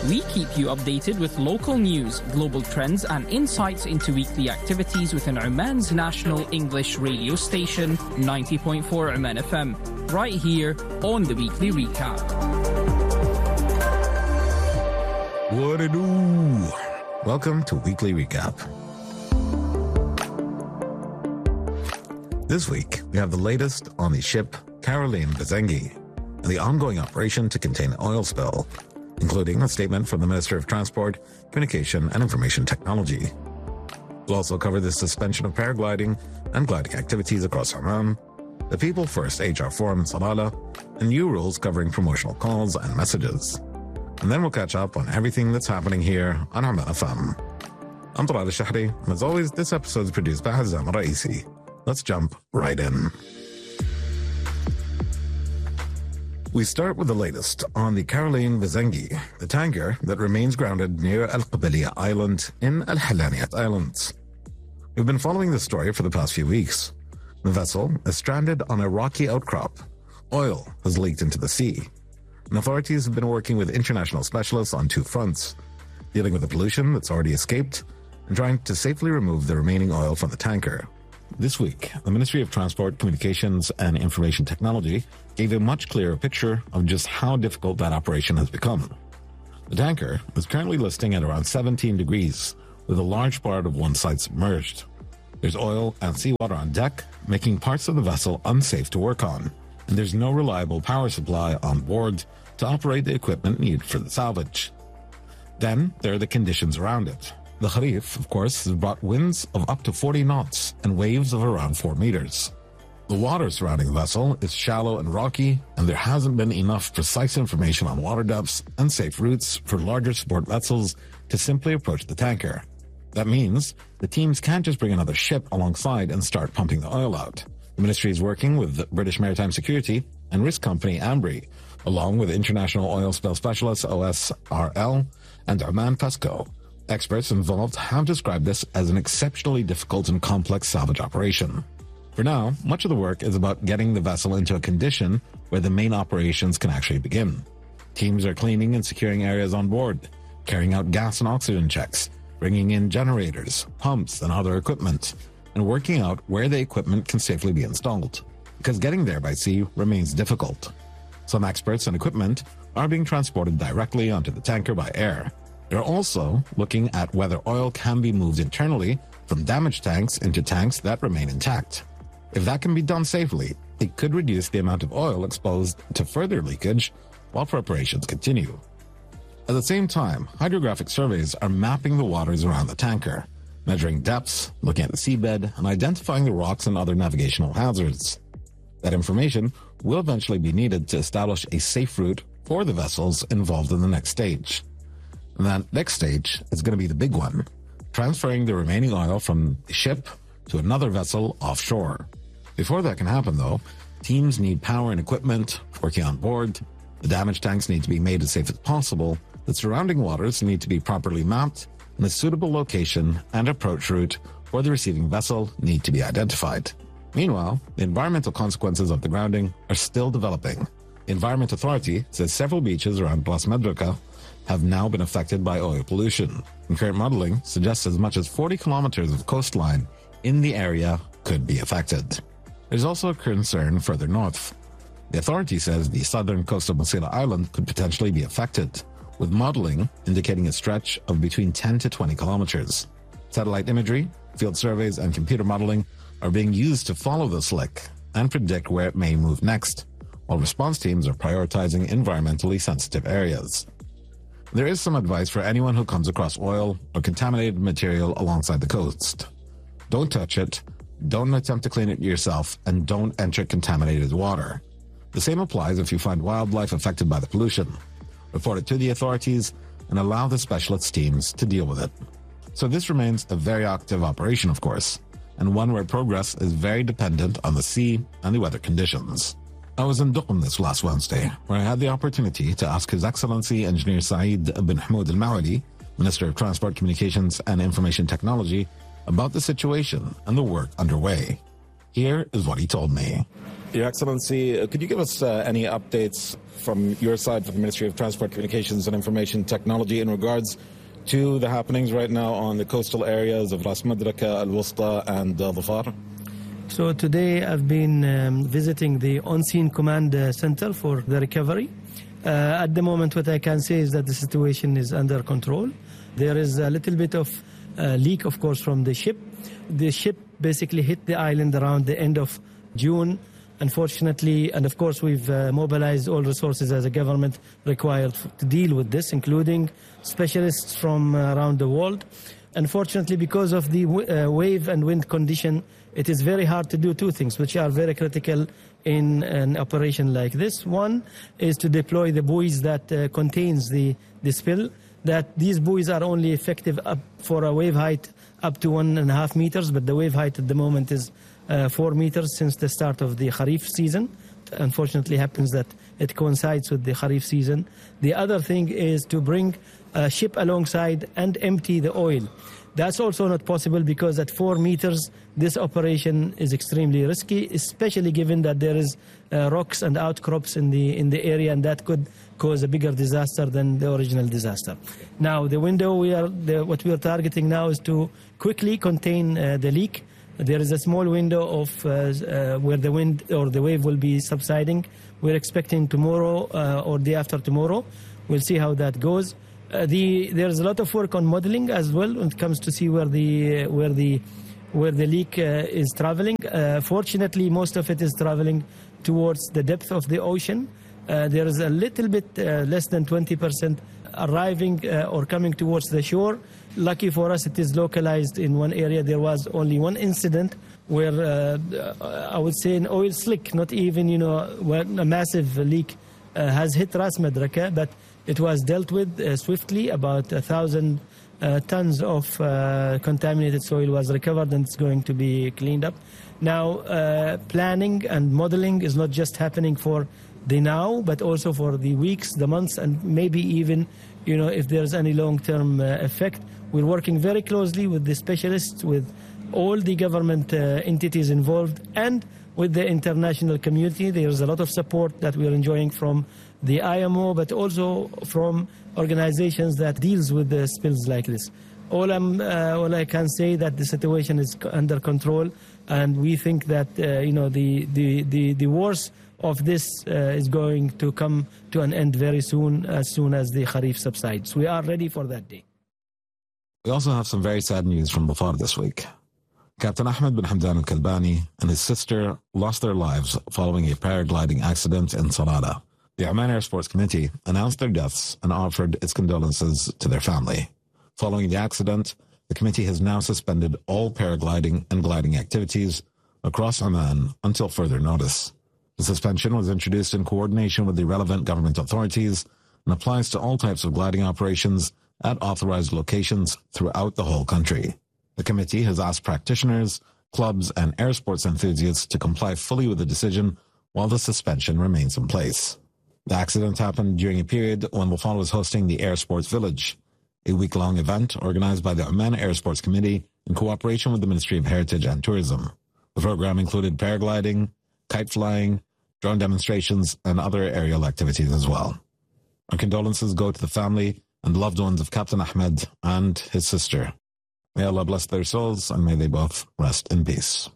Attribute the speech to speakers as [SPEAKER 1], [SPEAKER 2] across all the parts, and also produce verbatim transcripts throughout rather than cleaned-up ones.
[SPEAKER 1] We keep you updated with local news, global trends, and insights into weekly activities within Oman's national English radio station, ninety point four Oman F M, right here on the Weekly Recap.
[SPEAKER 2] What it do? Welcome to Weekly Recap. This week, we have the latest on the ship Caroline Vizengi and the ongoing operation to contain an oil spill, including a statement from the Minister of Transport, Communication and Information Technology. We'll also cover the suspension of paragliding and gliding activities across Oman, the People First H R Forum in Salalah, and new rules covering promotional calls and messages. And then we'll catch up on everything that's happening here on Oman F M. I'm Talal Al-Shahri, and as always, this episode is produced by Hazam Raisi. Let's jump right in. We start with the latest on the Caroline Vizengi, the tanker that remains grounded near Al-Qabiliya Island in Al-Halaniyat Islands. We've been following this story for the past few weeks. The vessel is stranded on a rocky outcrop. Oil has leaked into the sea. And authorities have been working with international specialists on two fronts, dealing with the pollution that's already escaped and trying to safely remove the remaining oil from the tanker. This week, the Ministry of Transport, Communications and Information Technology gave a much clearer picture of just how difficult that operation has become. The tanker is currently listing at around seventeen degrees, with a large part of one side submerged. There's oil and seawater on deck, making parts of the vessel unsafe to work on, and there's no reliable power supply on board to operate the equipment needed for the salvage. Then there are the conditions around it. The Kharif, of course, has brought winds of up to forty knots and waves of around four meters. The water surrounding the vessel is shallow and rocky, and there hasn't been enough precise information on water depths and safe routes for larger support vessels to simply approach the tanker. That means the teams can't just bring another ship alongside and start pumping the oil out. The ministry is working with the British Maritime Security and risk company Ambri, along with international oil spill specialists O S R L and Oman PESCO. Experts involved have described this as an exceptionally difficult and complex salvage operation. For now, much of the work is about getting the vessel into a condition where the main operations can actually begin. Teams are cleaning and securing areas on board, carrying out gas and oxygen checks, bringing in generators, pumps, and other equipment, and working out where the equipment can safely be installed, because getting there by sea remains difficult. Some experts and equipment are being transported directly onto the tanker by air. They're also looking at whether oil can be moved internally from damaged tanks into tanks that remain intact. If that can be done safely, it could reduce the amount of oil exposed to further leakage while preparations continue. At the same time, hydrographic surveys are mapping the waters around the tanker, measuring depths, looking at the seabed, and identifying the rocks and other navigational hazards. That information will eventually be needed to establish a safe route for the vessels involved in the next stage. And that next stage is going to be the big one, transferring the remaining oil from the ship to another vessel offshore. Before that can happen, though, teams need power and equipment working on board, the damaged tanks need to be made as safe as possible, the surrounding waters need to be properly mapped, and a suitable location and approach route for the receiving vessel need to be identified. Meanwhile, the environmental consequences of the grounding are still developing. The Environment Authority says several beaches around Ras Medrika have now been affected by oil pollution, and current modeling suggests as much as forty kilometers of coastline in the area could be affected. There's also a concern further north. The authority says the southern coast of Masila Island could potentially be affected, with modeling indicating a stretch of between ten to twenty kilometers. Satellite imagery, field surveys, and computer modeling are being used to follow the slick and predict where it may move next, while response teams are prioritizing environmentally sensitive areas. There is some advice for anyone who comes across oil or contaminated material alongside the coast. Don't touch it, don't attempt to clean it yourself, and don't enter contaminated water. The same applies if you find wildlife affected by the pollution. Report it to the authorities and allow the specialist teams to deal with it. So this remains a very active operation, of course, and one where progress is very dependent on the sea and the weather conditions. I was in Duqm this last Wednesday, where I had the opportunity to ask His Excellency Engineer Saeed bin Hamoud Al-Mawali, Minister of Transport, Communications and Information Technology, about the situation and the work underway. Here is what he told me. Your Excellency, could you give us uh, any updates from your side for the Ministry of Transport, Communications and Information Technology in regards to the happenings right now on the coastal areas of Ras Madraka, Al-Wusta and uh, Dhafar?
[SPEAKER 3] So today I've been um, visiting the on-scene command uh, center for the recovery. Uh, at the moment what I can say is that the situation is under control. There is a little bit of uh, leak, of course, from the ship. The ship basically hit the island around the end of June, unfortunately, and of course we've uh, mobilized all resources as a government required to deal with this, including specialists from uh, around the world. Unfortunately, because of the w- uh, wave and wind condition, it is very hard to do two things, which are very critical in an operation like this. One is to deploy the buoys that uh, contains the, the spill, that these buoys are only effective up for a wave height up to one and a half meters, but the wave height at the moment is uh, four meters since the start of the Kharif season. Unfortunately, happens that it coincides with the Kharif season. The other thing is to bring a ship alongside and empty the oil. That's also not possible because at four meters, this operation is extremely risky, especially given that there is uh, rocks and outcrops in the in the area, and that could cause a bigger disaster than the original disaster. Now, the window we are the, what we are targeting now is to quickly contain uh, the leak. There is a small window of uh, uh, where the wind or the wave will be subsiding. We're expecting tomorrow uh, or day after tomorrow. We'll see how that goes. Uh, the there's a lot of work on modeling as well when it comes to see where the uh, where the where the leak uh, is traveling. Uh, fortunately, most of it is traveling towards the depth of the ocean. Uh, there is a little bit uh, less than twenty percent arriving uh, or coming towards the shore. Lucky for us, it is localized in one area. There was only one incident where uh, I would say an oil slick, not even you know a massive leak, uh, has hit Ras Madraka, but it was dealt with uh, swiftly. About a thousand uh, tons of uh, contaminated soil was recovered, and it's going to be cleaned up. Now, uh, planning and modeling is not just happening for the now, but also for the weeks, the months, and maybe even, you know, if there's any long-term uh, effect. We're working very closely with the specialists, with all the government uh, entities involved, and with the international community. There's a lot of support that we are enjoying from the I M O, but also from organizations that deals with the spills like this. All, I'm, uh, all I can say that the situation is under control, and we think that uh, you know the, the, the, the worst of this uh, is going to come to an end very soon, as soon as the Kharif subsides. We are ready for that day.
[SPEAKER 2] We also have some very sad news from Dhafar this week. Captain Ahmed bin Hamdan al-Kalbani and his sister lost their lives following a paragliding accident in Salala. The Oman Air Sports Committee announced their deaths and offered its condolences to their family. Following the accident, the committee has now suspended all paragliding and gliding activities across Oman until further notice. The suspension was introduced in coordination with the relevant government authorities and applies to all types of gliding operations at authorized locations throughout the whole country. The committee has asked practitioners, clubs, and air sports enthusiasts to comply fully with the decision while the suspension remains in place. The accident happened during a period when Dhafar was hosting the Air Sports Village, a week-long event organized by the Oman Air Sports Committee in cooperation with the Ministry of Heritage and Tourism. The program included paragliding, kite flying, drone demonstrations, and other aerial activities as well. Our condolences go to the family and loved ones of Captain Ahmed and his sister. May Allah bless their souls, and may they both rest in peace.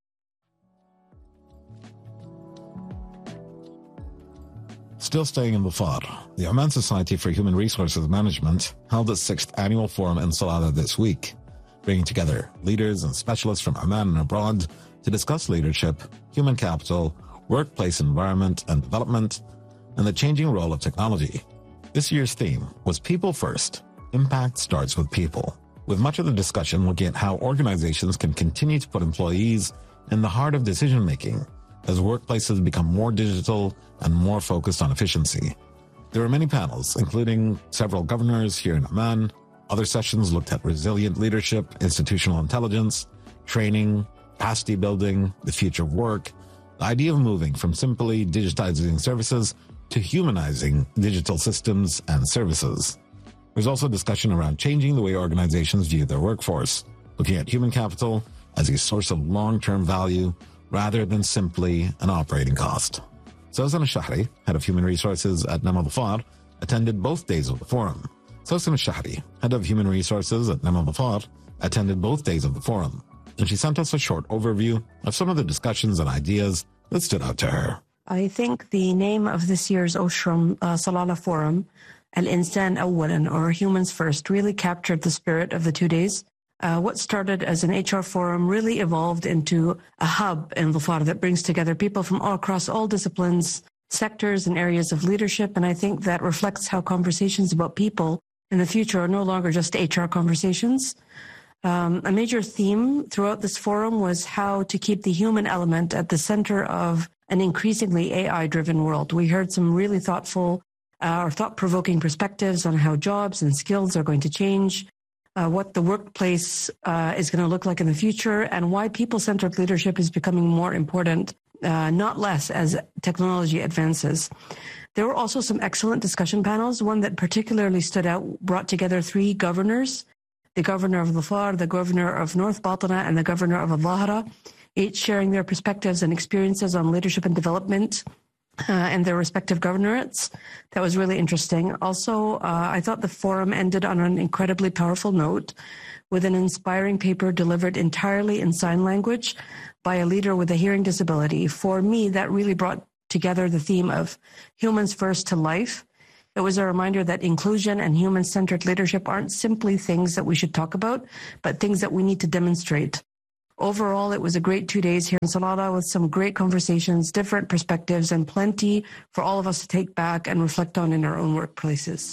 [SPEAKER 2] Still staying in Dhafar, the Oman Society for Human Resources Management held its sixth annual forum in Salala this week, bringing together leaders and specialists from Oman and abroad to discuss leadership, human capital, workplace environment and development, and the changing role of technology. This year's theme was People First. Impact starts with people, with much of the discussion looking at how organizations can continue to put employees in the heart of decision-making as workplaces become more digital and more focused on efficiency. There were many panels, including several governors here in Oman. Other sessions looked at resilient leadership, institutional intelligence, training, capacity building, the future of work, the idea of moving from simply digitizing services to humanizing digital systems and services. There's also discussion around changing the way organizations view their workforce, looking at human capital as a source of long-term value rather than simply an operating cost. Sawsan al-Shahri, head of human resources at Nama Dhafar, attended both days of the forum. Sawsan al-Shahri, head of human resources at Nama Dhafar, attended both days of the forum, and she sent us a short overview of some of the discussions and ideas that stood out to her.
[SPEAKER 4] I think the name of this year's Oshram uh, Salalah Forum, Al-Insan Awwalan, or Humans First, really captured the spirit of the two days. Uh, what started as an H R forum really evolved into a hub in Dhafar that brings together people from all across all disciplines, sectors, and areas of leadership. And I think that reflects how conversations about people in the future are no longer just H R conversations. Um, a major theme throughout this forum was how to keep the human element at the center of an increasingly A I-driven world. We heard some really thoughtful uh, or thought-provoking perspectives on how jobs and skills are going to change, uh, what the workplace uh, is going to look like in the future, and why people-centered leadership is becoming more important, uh, not less, as technology advances. There were also some excellent discussion panels. One that particularly stood out brought together three governors, the governor of Dhafar, the governor of North Batana, and the governor of Al-Dhahra, each sharing their perspectives and experiences on leadership and development uh, and their respective governorates. That was really interesting. Also, uh, I thought the forum ended on an incredibly powerful note with an inspiring paper delivered entirely in sign language by a leader with a hearing disability. For me, that really brought together the theme of humans first to life. It was a reminder that inclusion and human-centered leadership aren't simply things that we should talk about, but things that we need to demonstrate. Overall, it was a great two days here in Salalah with some great conversations, different perspectives, and plenty for all of us to take back and reflect on in our own workplaces.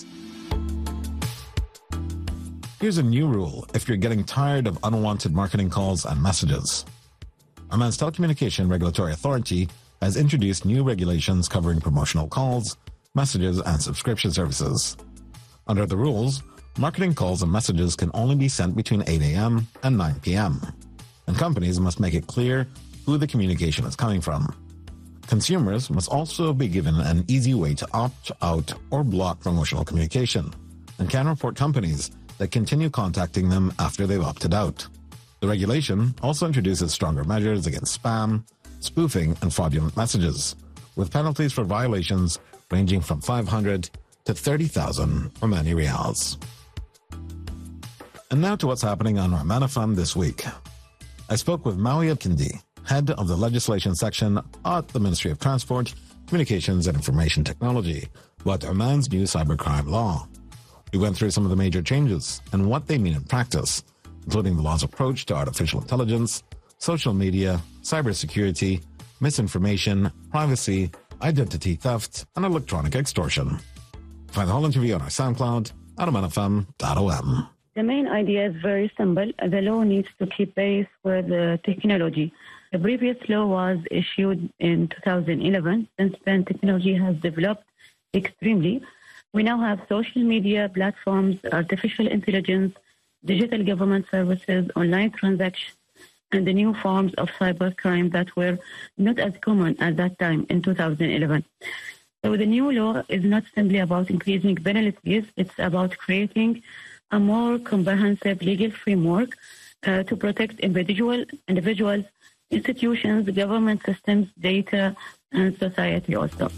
[SPEAKER 2] Here's a new rule if you're getting tired of unwanted marketing calls and messages. Oman's Telecommunication Regulatory Authority has introduced new regulations covering promotional calls, messages, and subscription services. Under the rules, marketing calls and messages can only be sent between eight a.m. and nine p.m., and companies must make it clear who the communication is coming from. Consumers must also be given an easy way to opt out or block promotional communication, and can report companies that continue contacting them after they've opted out. The regulation also introduces stronger measures against spam, spoofing, and fraudulent messages, with penalties for violations ranging from five hundred to thirty thousand Omani Riyals. And now to what's happening on Oman F M this week. I spoke with Mawi Al-Kindi, head of the legislation section at the Ministry of Transport, Communications and Information Technology, about Oman's new cybercrime law. We went through some of the major changes and what they mean in practice, including the law's approach to artificial intelligence, social media, cybersecurity, misinformation, privacy, identity theft, and electronic extortion. Find the whole interview on our SoundCloud at oman f m dot o m.
[SPEAKER 5] The main idea is very simple. The law needs to keep pace with the technology. The previous law was issued in two thousand eleven. Since then, technology has developed extremely. We now have social media platforms, artificial intelligence, digital government services, online transactions, and the new forms of cybercrime that were not as common at that time in two thousand eleven. So the new law is not simply about increasing penalties, it's about creating a more comprehensive legal framework uh, to protect individual, individuals, institutions, government systems, data, and society also.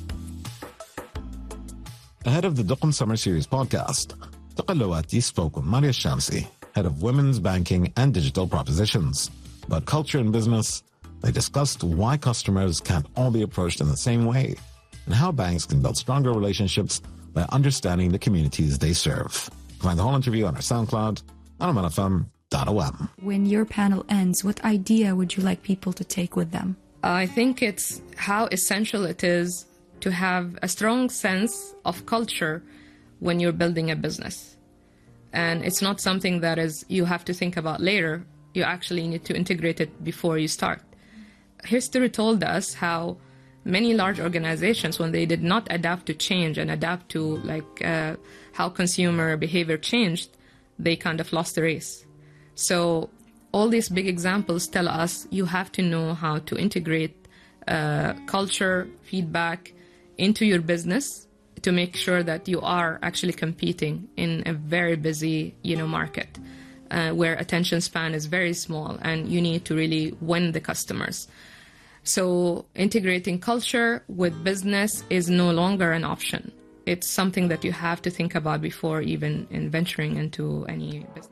[SPEAKER 2] Ahead of the Duqm Summer Series podcast, Taqallawati spoke with Maria Shamsi, head of Women's Banking and Digital Propositions. About culture and business, they discussed why customers can't all be approached in the same way and how banks can build stronger relationships by understanding the communities they serve. Find the whole interview on our SoundCloud on oman f m dot o m.
[SPEAKER 6] When your panel ends, what idea would you like people to take with them?
[SPEAKER 7] I think it's how essential it is to have a strong sense of culture when you're building a business. And it's not something that is you have to think about later. You actually need to integrate it before you start. History told us how many large organizations, when they did not adapt to change and adapt to like uh, how consumer behavior changed, they kind of lost the race. So all these big examples tell us you have to know how to integrate uh, culture, feedback into your business to make sure that you are actually competing in a very busy, you know, market. Uh, where attention span is very small and you need to really win the customers. So integrating culture with business is no longer an option. It's something that you have to think about before even in venturing into any business.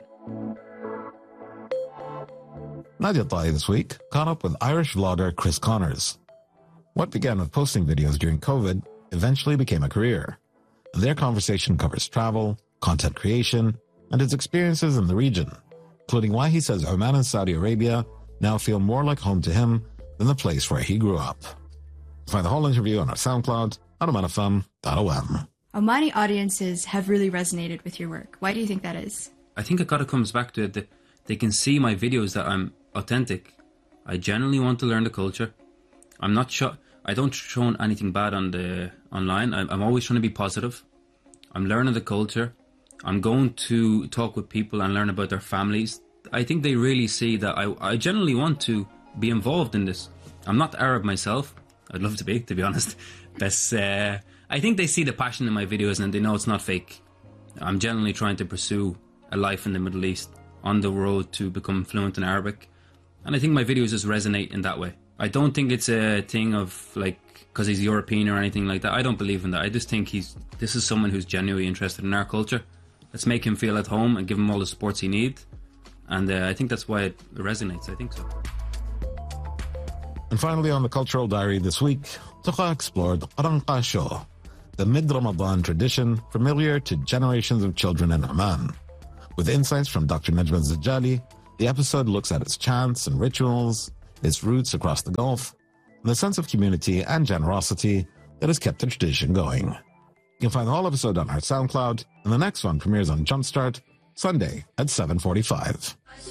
[SPEAKER 2] Nadia Ta'i this week caught up with Irish vlogger Chris Connors. What began with posting videos during COVID eventually became a career. And their conversation covers travel, content creation, and his experiences in the region, including why he says Oman and Saudi Arabia now feel more like home to him than the place where he grew up. Find the whole interview on our SoundCloud at oman f m dot o m.
[SPEAKER 8] Omani audiences have really resonated with your work. Why do you think that is?
[SPEAKER 9] I think it kind of comes back to it that they can see my videos that I'm authentic. I genuinely want to learn the culture. I'm not sure. I don't show anything bad on the online. I'm, I'm always trying to be positive. I'm learning the culture. I'm going to talk with people and learn about their families. I think they really see that I, I genuinely want to be involved in this. I'm not Arab myself. I'd love to be, to be honest. But uh, I think they see the passion in my videos and they know it's not fake. I'm genuinely trying to pursue a life in the Middle East on the road to become fluent in Arabic. And I think my videos just resonate in that way. I don't think it's a thing of like, because he's European or anything like that. I don't believe in that. I just think he's, this is someone who's genuinely interested in our culture. Let's make him feel at home and give him all the supports he needs. And uh, I think that's why it resonates. I think so.
[SPEAKER 2] And finally, on the Cultural Diary this week, Tuqa explored Qaranqasho, the mid-Ramadan tradition familiar to generations of children in Oman. With insights from Doctor Najma Al-Zijali, the episode looks at its chants and rituals, its roots across the Gulf, and the sense of community and generosity that has kept the tradition going. You can find the whole episode on our SoundCloud, and the next one premieres on Jumpstart, Sunday at seven forty-five.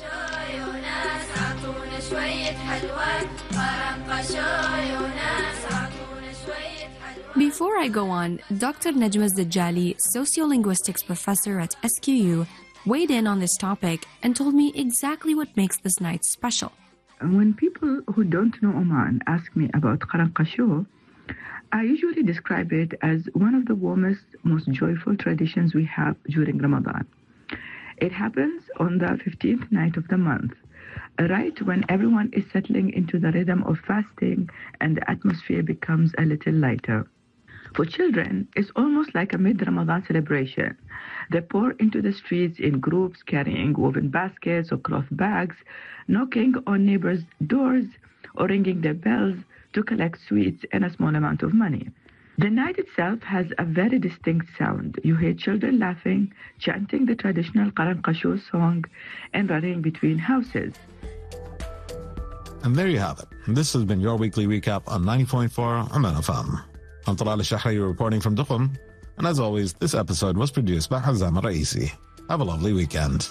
[SPEAKER 6] Before I go on, Doctor Najma Al-Zijali, sociolinguistics professor at S Q U, weighed in on this topic and told me exactly what makes this night special.
[SPEAKER 10] When people who don't know Oman ask me about Qaranqasho, I usually describe it as one of the warmest, most joyful traditions we have during Ramadan. It happens on the fifteenth night of the month, right when everyone is settling into the rhythm of fasting and the atmosphere becomes a little lighter. For children, it's almost like a mid-Ramadan celebration. They pour into the streets in groups carrying woven baskets or cloth bags, knocking on neighbors' doors or ringing their bells to collect sweets and a small amount of money. The night itself has a very distinct sound. You hear children laughing, chanting the traditional Qaranqasho song, and running between houses.
[SPEAKER 2] And there you have it. This has been your weekly recap on ninety point four Oman F M. I'm Talal Shahri reporting from Duqm. And as always, this episode was produced by Hazam Raisi. Have a lovely weekend.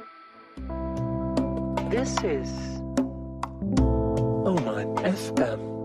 [SPEAKER 11] This is Oman F M.